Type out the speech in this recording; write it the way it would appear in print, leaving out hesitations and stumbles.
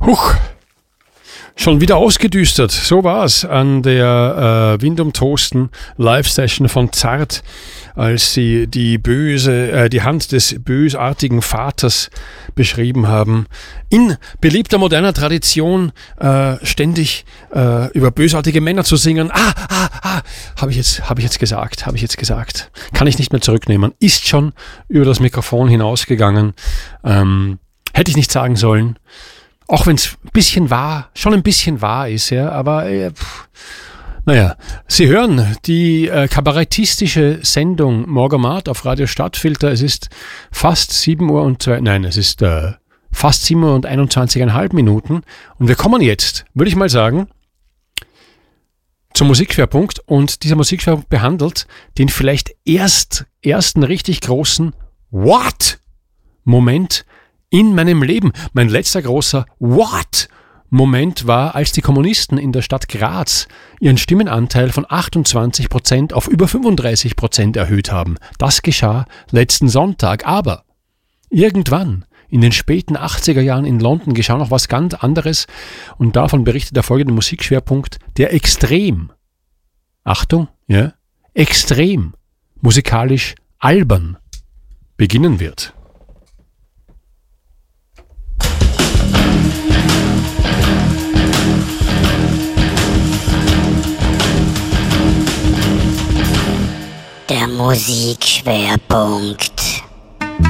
Huch, schon wieder ausgedüstert. So war's an der Windum Toasten Live-Session von Zart, als sie die Hand des bösartigen Vaters beschrieben haben. In beliebter moderner Tradition ständig über bösartige Männer zu singen. Habe ich jetzt gesagt. Kann ich nicht mehr zurücknehmen. Ist schon über das Mikrofon hinausgegangen. Hätte ich nicht sagen sollen. Auch wenn es schon ein bisschen wahr ist, ja, aber naja, Sie hören die kabarettistische Sendung Morgenmatt auf Radio Stadtfilter. Es ist fast 7 Uhr und fast 7 Uhr und 21,5 Minuten und wir kommen jetzt, würde ich mal sagen, zum Musikschwerpunkt, und dieser Musikschwerpunkt behandelt den vielleicht ersten richtig großen What-Moment in meinem Leben. Mein letzter großer What-Moment war, als die Kommunisten in der Stadt Graz ihren Stimmenanteil von 28% auf über 35% erhöht haben. Das geschah letzten Sonntag, aber irgendwann in den späten 80er Jahren in London geschah noch was ganz anderes, und davon berichtet der folgende Musikschwerpunkt, der extrem musikalisch albern beginnen wird. Der Musikschwerpunkt.